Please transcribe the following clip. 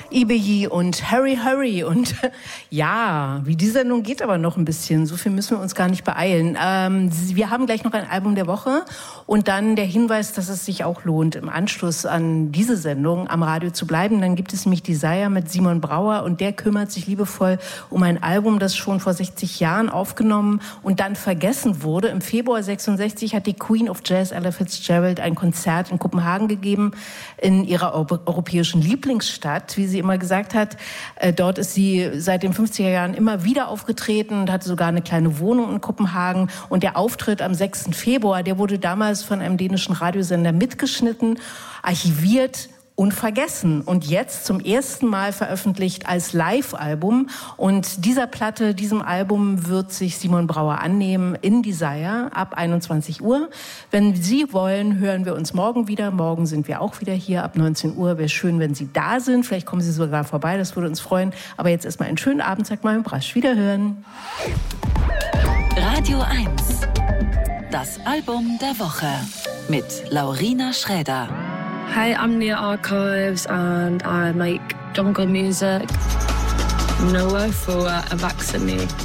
IBJ und Hurry Hurry und ja, wie die Sendung geht aber noch ein bisschen, so viel müssen wir uns gar nicht beeilen. Wir haben gleich noch ein Album der Woche und dann der Hinweis, dass es sich auch lohnt, im Anschluss an diese Sendung am Radio zu bleiben. Dann gibt es nämlich Desire mit Simon Brauer und der kümmert sich liebevoll um ein Album, das schon vor 60 Jahren aufgenommen und dann vergessen wurde. Im Februar 66 hat die Queen of Jazz, Ella Fitzgerald, ein Konzert in Kopenhagen gegeben, in ihrer europäischen Lieblingsstadt, wie sie immer gesagt hat. Dort ist sie seit den 50er Jahren immer wieder aufgetreten und hatte sogar eine kleine Wohnung in Kopenhagen. Und der Auftritt am 6. Februar, der wurde damals von einem dänischen Radiosender mitgeschnitten, archiviert und vergessen und jetzt zum ersten Mal veröffentlicht als Live-Album. Und diesem Album wird sich Simon Brauer annehmen in Desire ab 21 Uhr. Wenn Sie wollen, hören wir uns morgen wieder. Morgen sind wir auch wieder hier ab 19 Uhr. Wäre schön, wenn Sie da sind. Vielleicht kommen Sie sogar vorbei, das würde uns freuen. Aber jetzt erstmal einen schönen Abend, sagt mal im Brasch. Wiederhören. Radio 1. Das Album der Woche mit Laurina Schräder. Hi, I'm Nia Archives and I make jungle music. Noah for a vaccine.